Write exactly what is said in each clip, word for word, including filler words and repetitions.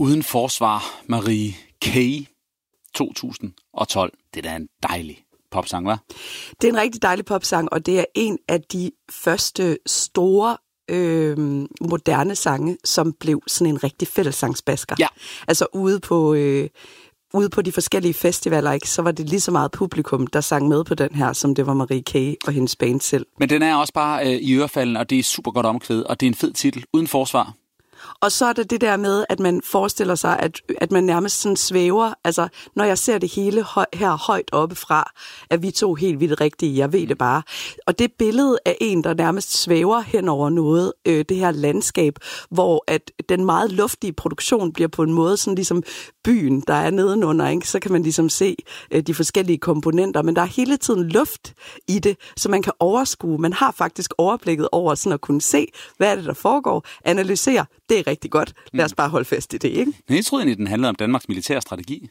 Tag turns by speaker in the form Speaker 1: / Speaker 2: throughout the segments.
Speaker 1: Uden forsvar, Marie K. to tusind og tolv. Det er da en dejlig popsang, hva'?
Speaker 2: Det er en rigtig dejlig popsang, og det er en af de første store øh, moderne sange, som blev sådan en rigtig fællessangsbasker.
Speaker 1: Ja.
Speaker 2: Altså ude på... Øh, Ude på de forskellige festivaler, ikke, så var det lige så meget publikum, der sang med på den her, som det var Marie K. og hendes band selv.
Speaker 1: Men den er også bare øh, i ørefalden, og det er super godt omkvædet, og det er en fed titel. Uden forsvar.
Speaker 2: Og så er det det der med, at man forestiller sig, at, at man nærmest sådan svæver. Altså, når jeg ser det hele høj, her højt oppefra, at vi to helt vildt rigtige, jeg ved det bare. Og det billede af en, der nærmest svæver hen over noget, øh, det her landskab, hvor at den meget luftige produktion bliver på en måde sådan ligesom byen, der er nedenunder, ikke? Så kan man ligesom se øh, de forskellige komponenter, men der er hele tiden luft i det, så man kan overskue. Man har faktisk overblikket over sådan at kunne se, hvad er det, der foregår, analysere. Det er rigtig godt. Lad os bare holde fast i det, ikke?
Speaker 1: Men jeg troede egentlig, den handlede om Danmarks militære strategi.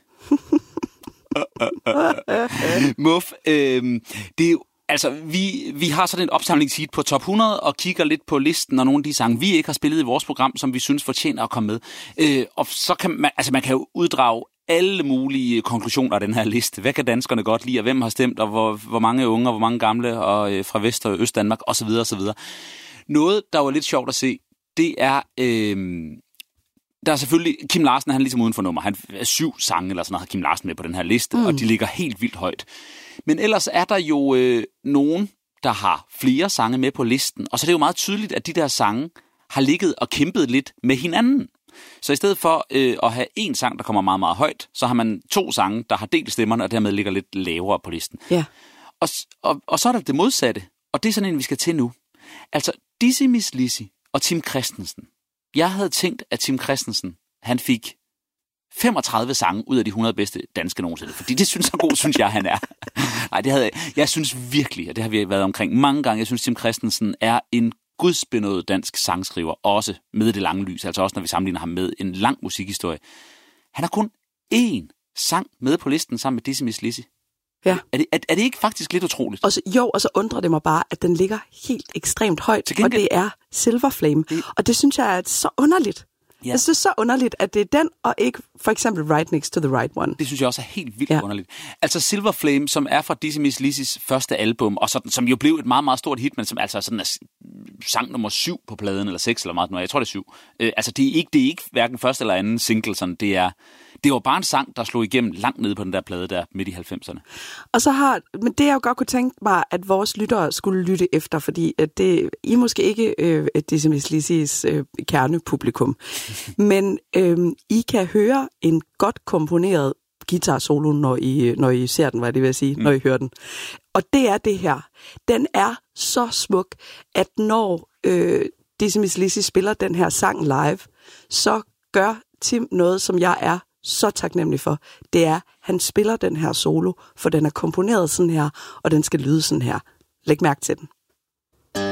Speaker 1: Muff, øh, det er jo, altså, vi, vi har sådan en opsamlingshit på top hundrede, og kigger lidt på listen, og nogle af de sange, vi ikke har spillet i vores program, som vi synes fortjener at komme med. Øh, og så kan man, altså man kan jo uddrage alle mulige konklusioner af den her liste. Hvad kan danskerne godt lide, og hvem har stemt, og hvor, hvor mange unge, og hvor mange gamle, og øh, fra Vest- og Øst-Danmark, osv. osv. Noget, der var lidt sjovt at se, det er, øh, der er selvfølgelig, Kim Larsen, han er ligesom uden for nummer. Han er syv sange eller sådan noget, har Kim Larsen med på den her liste, mm. og de ligger helt vildt højt. Men ellers er der jo øh, nogen, der har flere sange med på listen, og så er det jo meget tydeligt, at de der sange har ligget og kæmpet lidt med hinanden. Så i stedet for øh, at have en sang, der kommer meget, meget højt, så har man to sange, der har delt stemmerne, og dermed ligger lidt lavere på listen.
Speaker 2: Ja.
Speaker 1: Og, og, og så er der det modsatte, og det er sådan en, vi skal til nu. Altså, Dizzy Miss Lizzy og Tim Christensen. Jeg havde tænkt, at Tim Christensen, han fik femogtredive sange ud af de hundrede bedste danske nogensinde. Fordi det synes så god, synes jeg, han er. Nej, det havde jeg. Jeg synes virkelig, og det har vi været omkring mange gange, jeg synes, Tim Christensen er en gudsbenået dansk sangskriver, også med det lange lys, altså også når vi sammenligner ham med en lang musikhistorie. Han har kun én sang med på listen sammen med Dizzy Miss Lizzy.
Speaker 2: Ja.
Speaker 1: Er det, er, er det ikke faktisk lidt utroligt?
Speaker 2: Og så, jo, og så undrer det mig bare, at den ligger helt ekstremt højt, og det er Silver Flame. Det... Og det synes jeg er så underligt. Ja. Jeg synes det er så underligt, at det er den, og ikke for eksempel Right Next to the Right One.
Speaker 1: Det synes jeg også er helt vildt
Speaker 2: ja.
Speaker 1: underligt. Altså Silver Flame, som er fra Dizzy Miss Lizzys første album, og sådan, som jo blev et meget, meget stort hit, men som altså sådan er sang nummer syv på pladen, eller seks eller meget nu. Jeg tror, det er syv. Øh, altså det er ikke, det er ikke hverken første eller anden single, sådan, det er... Det var bare en sang, der slog igennem langt nede på den der plade der midt i halvfemserne. Og
Speaker 2: så har, men det jeg jo godt kunne tænke mig, at vores lyttere skulle lytte efter, fordi at det, I måske ikke øh, Dizzy Miss Lizzys øh, kernepublikum, men øh, I kan høre en godt komponeret guitar-solo, når I, når I ser den, hvad det vil sige, mm. når I hører den. Og det er det her. Den er så smuk, at når øh, Dizzy Miss Lizzy spiller den her sang live, så gør Tim noget, som jeg er så taknemmelig for, det er, at han spiller den her solo, for den er komponeret sådan her, og den skal lyde sådan her. Læg mærke til den.